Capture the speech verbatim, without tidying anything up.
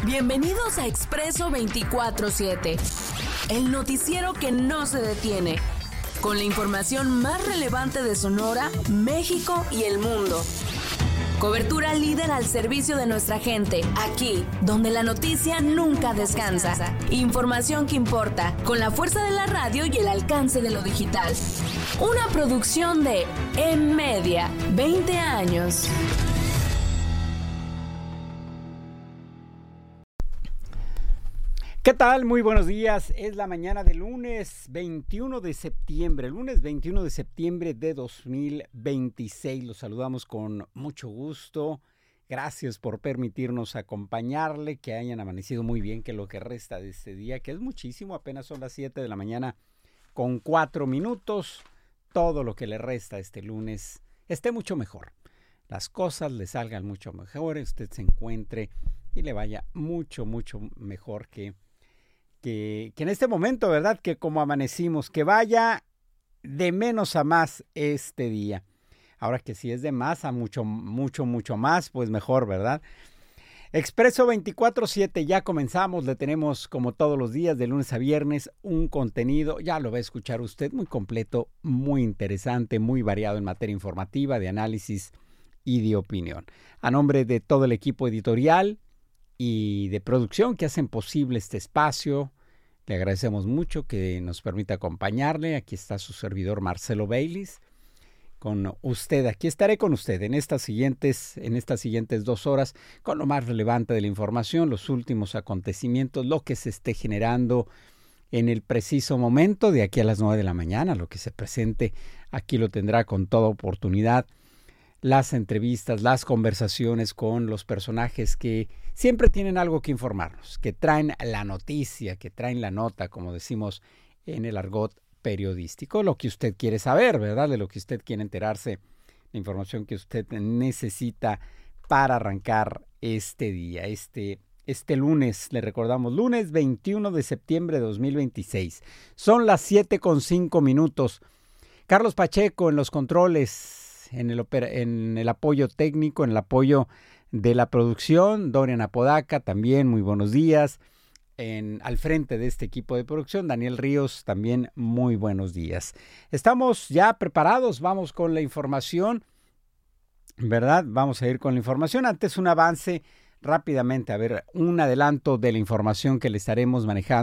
Bienvenidos a Expreso veinticuatro siete, el noticiero que no se detiene, con la información más relevante de Sonora, México y el mundo. Cobertura líder al servicio de nuestra gente, aquí, donde la noticia nunca descansa. Información que importa, con la fuerza de la radio y el alcance de lo digital. Una producción de En Media, veinte años. ¿Qué tal? Muy buenos días. Es la mañana del lunes veintiuno de septiembre, lunes veintiuno de septiembre de dos mil veintiséis. Los saludamos con mucho gusto. Gracias por permitirnos acompañarle, que hayan amanecido muy bien, que lo que resta de este día, que es muchísimo, apenas son las siete de la mañana con cuatro minutos. Todo lo que le resta este lunes esté mucho mejor. Las cosas le salgan mucho mejor, usted se encuentre y le vaya mucho, mucho mejor que Que, que en este momento, ¿verdad? Que como amanecimos, que vaya de menos a más este día. Ahora que si es de más a mucho, mucho, mucho más, pues mejor, ¿verdad? Expreso veinticuatro siete, ya comenzamos, le tenemos como todos los días, de lunes a viernes, un contenido, ya lo va a escuchar usted, muy completo, muy interesante, muy variado en materia informativa, de análisis y de opinión. A nombre de todo el equipo editorial y de producción que hacen posible este espacio, le agradecemos mucho que nos permita acompañarle. Aquí está su servidor Marcelo Baylis con usted. Aquí estaré con usted en estas siguientes, en estas siguientes dos horas con lo más relevante de la información, los últimos acontecimientos, lo que se esté generando en el preciso momento de aquí a las nueve de la mañana, lo que se presente aquí lo tendrá con toda oportunidad. Las entrevistas, las conversaciones con los personajes que siempre tienen algo que informarnos, que traen la noticia, que traen la nota, como decimos en el argot periodístico, lo que usted quiere saber, ¿verdad? De lo que usted quiere enterarse, la información que usted necesita para arrancar este día, este, este lunes, le recordamos, lunes veintiuno de septiembre de dos mil veintiséis. Son las siete con cinco minutos. Carlos Pacheco en los controles, En el, en el apoyo técnico, en el apoyo de la producción, Dorian Apodaca, también muy buenos días, en, al frente de este equipo de producción, Daniel Ríos, también muy buenos días. Estamos ya preparados, vamos con la información, ¿verdad? Vamos a ir con la información, antes un avance rápidamente, a ver, un adelanto de la información que le estaremos manejando